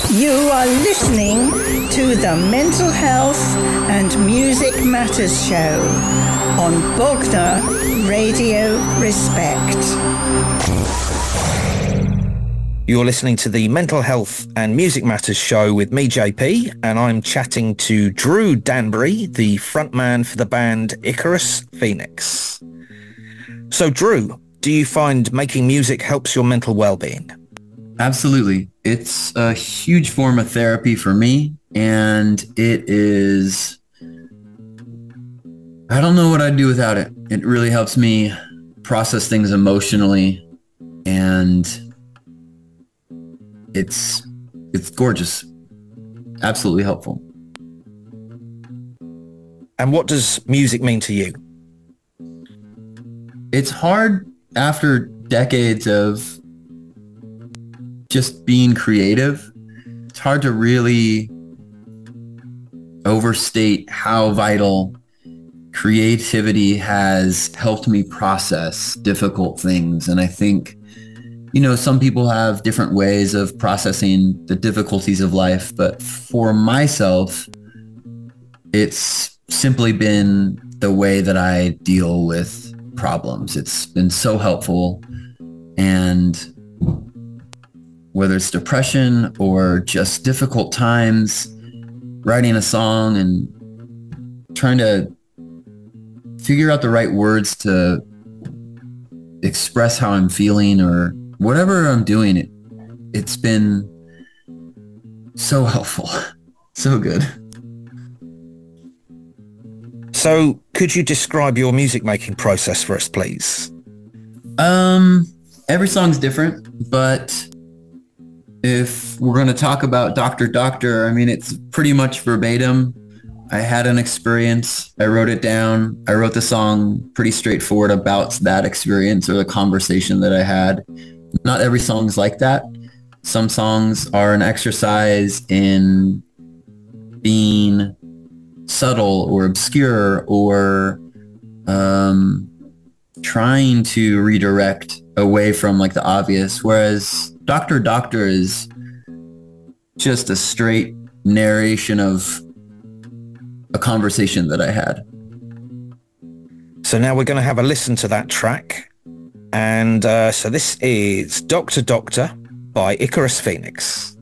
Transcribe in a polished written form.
You are listening to the Mental Health and Music Matters Show on Bogner Radio Respect. You're listening to the Mental Health and Music Matters Show with me, JP, and I'm chatting to Drew Danbury, the frontman for the band Icarus Phoenix. So, Drew, do you find making music helps your mental well-being? Absolutely. It's a huge form of therapy for me, and it is, I don't know what I'd do without it. It really helps me process things emotionally, and it's gorgeous. Absolutely helpful. And what does music mean to you? It's hard after decades of just being creative. It's hard to really overstate how vital creativity has helped me process difficult things. And I think, some people have different ways of processing the difficulties of life, but for myself, it's simply been the way that I deal with problems. It's been so helpful. And whether it's depression or just difficult times, writing a song and trying to figure out the right words to express how I'm feeling or whatever I'm doing, it's been so helpful. So good. So could you describe your music making process for us, please? Every song's different, but if we're going to talk about Dr. Doctor, it's pretty much verbatim. I had an experience. I wrote it down. I wrote the song pretty straightforward about that experience or the conversation that I had. Not every song's like that. Some songs are an exercise in being subtle or obscure or trying to redirect away from the obvious, whereas Dr. Doctor is just a straight narration of a conversation that I had. So now we're going to have a listen to that track. And so this is Dr. Doctor by Icarus Phoenix.